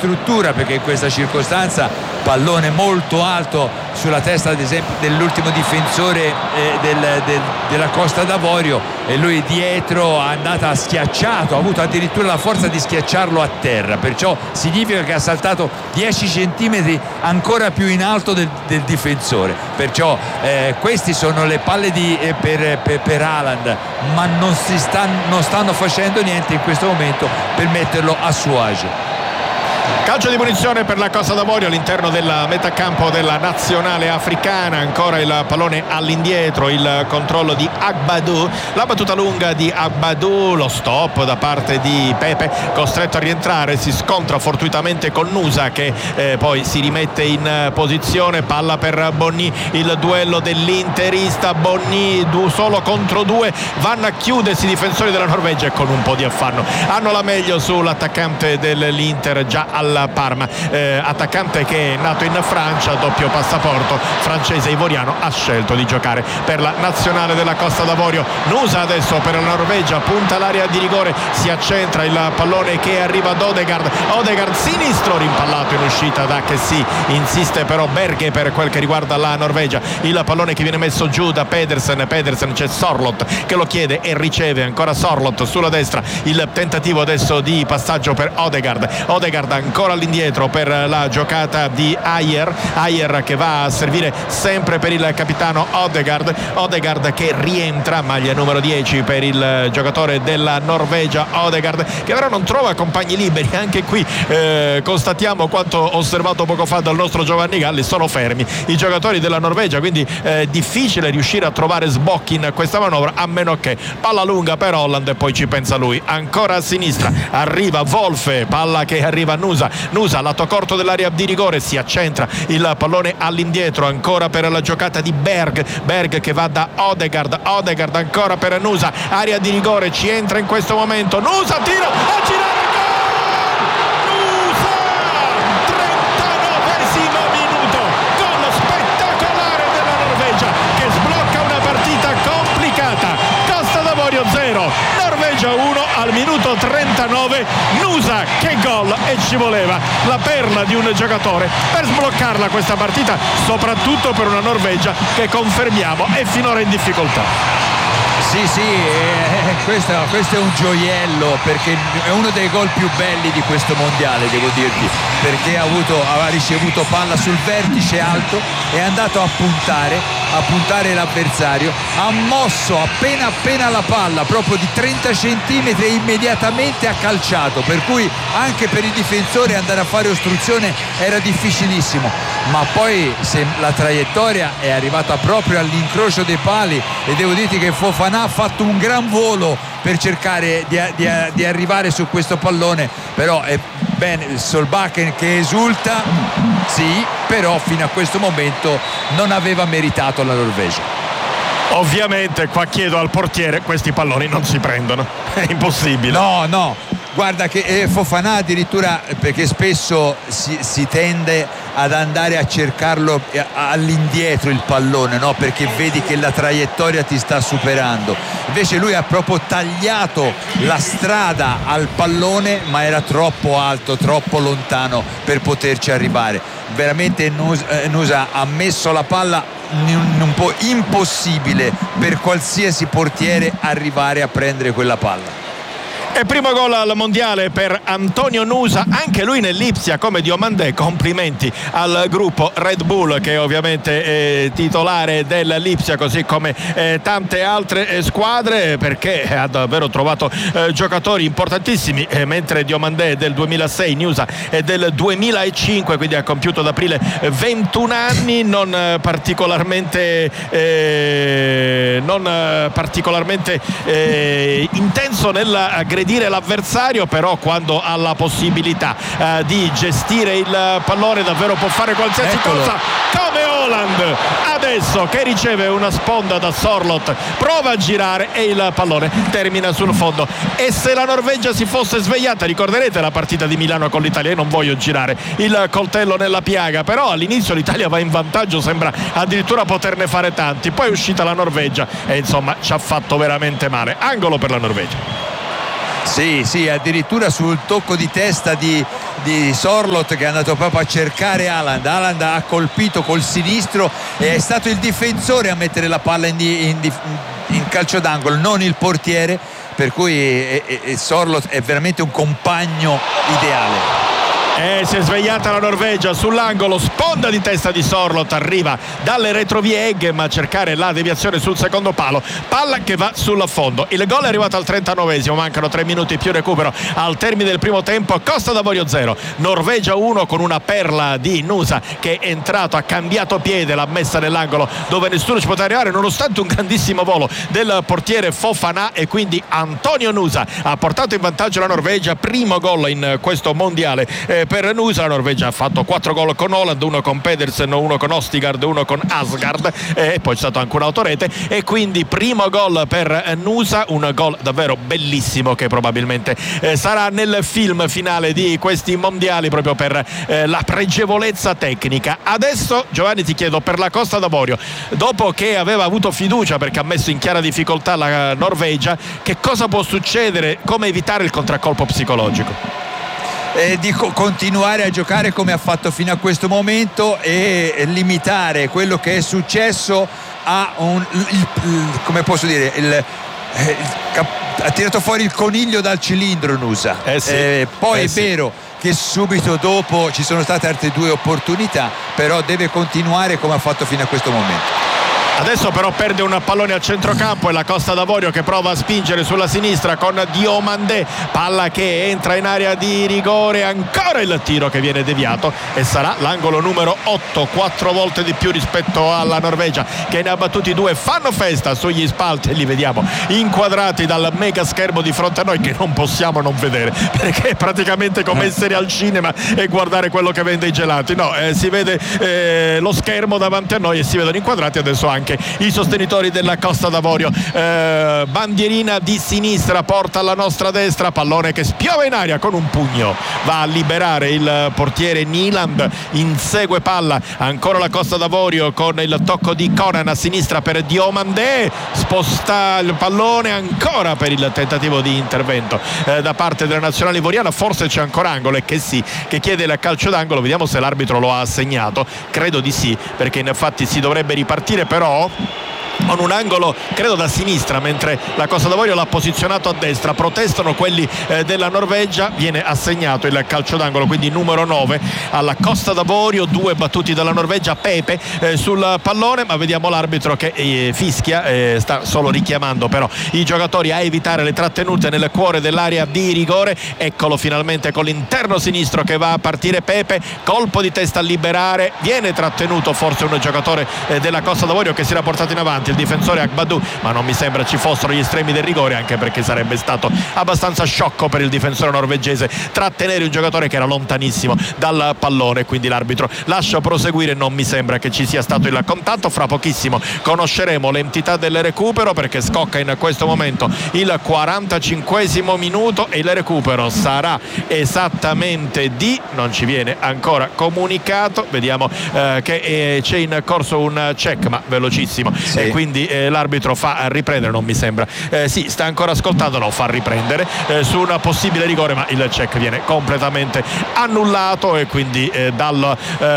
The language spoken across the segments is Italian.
struttura, perché in questa circostanza pallone molto alto sulla testa ad esempio dell'ultimo difensore della Costa d'Avorio, e lui dietro è andata a schiacciato, ha avuto addirittura la forza di schiacciarlo a terra, perciò significa che ha saltato 10 centimetri ancora più in alto del difensore, perciò questi sono le palle per Haaland, ma non stanno facendo niente in questo momento per metterlo a suo agio. Calcio di punizione per la Costa d'Avorio all'interno della metacampo della nazionale africana. Ancora il pallone all'indietro, il controllo di Agbadou, la battuta lunga di Agbadou, lo stop da parte di Pepe, costretto a rientrare, si scontra fortuitamente con Nusa che poi si rimette in posizione. Palla per Bonny, il duello dell'interista, Bonny solo contro due, vanno a chiudersi i difensori della Norvegia e con un po' di affanno hanno la meglio sull'attaccante dell'Inter già al Parma, attaccante che è nato in Francia, doppio passaporto francese e ivoriano, ha scelto di giocare per la nazionale della Costa d'Avorio. Nusa adesso per la Norvegia, punta l'area di rigore, si accentra il pallone che arriva ad Odegaard sinistro, rimpallato in uscita da Kessie, insiste però Berge per quel che riguarda la Norvegia, il pallone che viene messo giù da Pedersen, c'è Sorloth che lo chiede e riceve, ancora Sorloth sulla destra, il tentativo adesso di passaggio per Odegaard ancora all'indietro per la giocata di Ayer che va a servire sempre per il capitano Odegaard che rientra, maglia numero 10 per il giocatore della Norvegia, Odegaard che però non trova compagni liberi, anche qui constatiamo quanto osservato poco fa dal nostro Giovanni Galli, sono fermi i giocatori della Norvegia, quindi difficile riuscire a trovare sbocchi in questa manovra, a meno che palla lunga per Holland e poi ci pensa lui, ancora a sinistra arriva Wolfe, palla che arriva a Nusa lato corto dell'area di rigore, si accentra il pallone all'indietro, ancora per la giocata di Berg che va da Odegaard ancora per Nusa, area di rigore, ci entra in questo momento Nusa, tira a girare, Nusa, 39esimo minuto, gol spettacolare della Norvegia che sblocca una partita complicata. Costa d'Avorio 0, Norvegia 1 al minuto 39. Nusa, che gol, e ci voleva la perla di un giocatore per sbloccarla questa partita, soprattutto per una Norvegia che confermiamo è finora in difficoltà. Sì, questo è un gioiello, perché è uno dei gol più belli di questo mondiale, devo dirti, perché ha ricevuto palla sul vertice alto, è andato a puntare l'avversario, ha mosso appena la palla proprio di 30 centimetri e immediatamente ha calciato, per cui anche per il difensore andare a fare ostruzione era difficilissimo, ma poi la traiettoria è arrivata proprio all'incrocio dei pali e devo dirti che Fofana ha fatto un gran volo per cercare di arrivare su questo pallone, però è bene Solbakken che esulta, sì, però fino a questo momento non aveva meritato la Norvegia. Ovviamente qua chiedo al portiere, questi palloni non si prendono, è impossibile. No, guarda che Fofana addirittura, perché spesso si tende ad andare a cercarlo all'indietro il pallone, no? Perché vedi che la traiettoria ti sta superando, invece lui ha proprio tagliato la strada al pallone, ma era troppo alto, troppo lontano per poterci arrivare. Veramente Nusa ha messo la palla un po' impossibile per qualsiasi portiere arrivare a prendere quella palla. E primo gol al mondiale per Antonio Nusa, anche lui nell'Ipsia come Diomandé. Complimenti al gruppo Red Bull, che ovviamente è titolare dell'Ipsia, così come tante altre squadre, perché ha davvero trovato giocatori importantissimi, mentre Diomandé è del 2006, Nusa è del 2005, quindi ha compiuto ad aprile 21 anni, non particolarmente intenso nel dire l'avversario, però quando ha la possibilità di gestire il pallone davvero può fare qualsiasi cosa, come Haaland adesso che riceve una sponda da Sorloth, prova a girare e il pallone termina sul fondo. E se la Norvegia si fosse svegliata, ricorderete la partita di Milano con l'Italia, io non voglio girare il coltello nella piaga, però all'inizio l'Italia va in vantaggio, sembra addirittura poterne fare tanti, poi è uscita la Norvegia e insomma ci ha fatto veramente male. Angolo per la Norvegia. Sì, addirittura sul tocco di testa di di Sorloth, che è andato proprio a cercare Haaland. Haaland ha colpito col sinistro e è stato il difensore a mettere la palla in calcio d'angolo, non il portiere, per cui Sorloth è veramente un compagno ideale. Si è svegliata la Norvegia sull'angolo, sponda di testa di Sorloth, arriva dalle retrovie Eggem a cercare la deviazione sul secondo palo, palla che va sul fondo. Il gol è arrivato al 39esimo, mancano 3 minuti più recupero al termine del primo tempo. Costa d'Avorio 0, Norvegia 1, con una perla di Nusa che è entrato, ha cambiato piede, l'ha messa nell'angolo dove nessuno ci poteva arrivare, nonostante un grandissimo volo del portiere Fofana, e quindi Antonio Nusa ha portato in vantaggio la Norvegia. Primo gol in questo mondiale per Nusa. La Norvegia ha fatto 4 gol con Holland, 1 con Pedersen, 1 con Ostigard, 1 con Asgard, e poi c'è stato anche un'autorete, e quindi primo gol per Nusa, un gol davvero bellissimo che probabilmente sarà nel film finale di questi mondiali, proprio per la pregevolezza tecnica. Adesso, Giovanni, ti chiedo, per la Costa d'Avorio, dopo che aveva avuto fiducia perché ha messo in chiara difficoltà la Norvegia, che cosa può succedere, come evitare il contraccolpo psicologico? Di continuare a giocare come ha fatto fino a questo momento e limitare quello che è successo a come posso dire, ha tirato fuori il coniglio dal cilindro Nusa. Poi è vero che subito dopo ci sono state altre 2 opportunità, però deve continuare come ha fatto fino a questo momento. Adesso però perde un pallone al centrocampo, e la Costa d'Avorio che prova a spingere sulla sinistra con Diomandé, palla che entra in area di rigore, ancora il tiro che viene deviato, e sarà l'angolo numero 8, 4 volte di più rispetto alla Norvegia, che ne ha battuti 2. Fanno festa sugli spalti e li vediamo inquadrati dal mega schermo di fronte a noi, che non possiamo non vedere, perché è praticamente come essere al cinema e guardare quello che vende i gelati. Si vede lo schermo davanti a noi e si vedono inquadrati adesso anche i sostenitori della Costa d'Avorio. Bandierina di sinistra porta alla nostra destra, pallone che spiova in aria con un pugno, va a liberare il portiere Nyland, insegue palla ancora la Costa d'Avorio con il tocco di Conan a sinistra per Diomandé, sposta il pallone ancora per il tentativo di intervento da parte della nazionale ivoriana. Forse c'è ancora angolo, e che chiede il calcio d'angolo. Vediamo se l'arbitro lo ha assegnato, credo di sì, perché infatti si dovrebbe ripartire, però con un angolo credo da sinistra, mentre la Costa d'Avorio l'ha posizionato a destra. Protestano quelli della Norvegia, viene assegnato il calcio d'angolo, quindi numero 9 alla Costa d'Avorio. 2 battuti dalla Norvegia, Pepe sul pallone, ma vediamo l'arbitro che fischia, sta solo richiamando però i giocatori a evitare le trattenute nel cuore dell'area di rigore. Eccolo finalmente con l'interno sinistro che va a partire Pepe, colpo di testa a liberare, viene trattenuto forse un giocatore della Costa d'Avorio che si era portato in avanti, il difensore Agbadou, ma non mi sembra ci fossero gli estremi del rigore, anche perché sarebbe stato abbastanza sciocco per il difensore norvegese trattenere un giocatore che era lontanissimo dal pallone, quindi l'arbitro lascia proseguire. Non mi sembra che ci sia stato il contatto. Fra pochissimo conosceremo l'entità del recupero, perché scocca in questo momento il 45esimo minuto e il recupero sarà esattamente non ci viene ancora comunicato. Vediamo che c'è in corso un check, ma velocissimo, e quindi l'arbitro fa riprendere, non mi sembra, sì, sta ancora ascoltando, no, fa riprendere su un possibile rigore, ma il check viene completamente annullato, e quindi dalla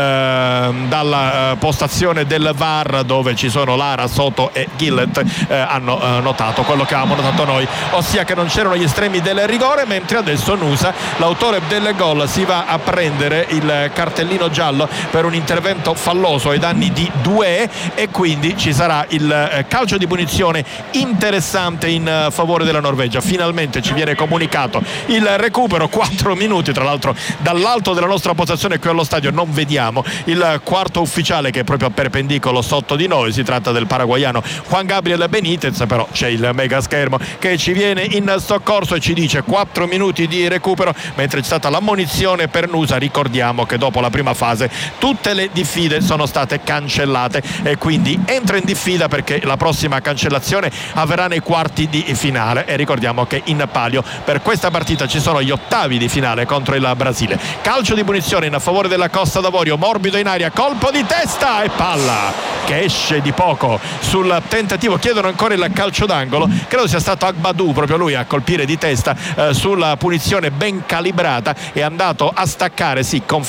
postazione del VAR, dove ci sono Lara, Soto e Gillett, hanno notato quello che avevamo notato noi, ossia che non c'erano gli estremi del rigore, mentre adesso Nusa, l'autore del gol, si va a prendere il cartellino giallo per un intervento falloso ai danni di Doué, e quindi ci sarà il calcio di punizione interessante in favore della Norvegia. Finalmente ci viene comunicato il recupero, 4 minuti, tra l'altro dall'alto della nostra postazione qui allo stadio non vediamo il quarto ufficiale, che è proprio a perpendicolo sotto di noi, si tratta del paraguaiano Juan Gabriel Benitez, però c'è il mega schermo che ci viene in soccorso e ci dice 4 minuti di recupero, mentre c'è stata l'ammonizione per Nusa. Ricordiamo che dopo la prima fase tutte le diffide sono state cancellate, e quindi entra in diffida per perché la prossima cancellazione avverrà nei quarti di finale, e ricordiamo che in palio per questa partita ci sono gli ottavi di finale contro il Brasile. Calcio di punizione in favore della Costa d'Avorio, morbido in aria, colpo di testa e palla che esce di poco sul tentativo. Chiedono ancora il calcio d'angolo, credo sia stato Agbadou, proprio lui a colpire di testa sulla punizione ben calibrata, è andato a staccare, sì, con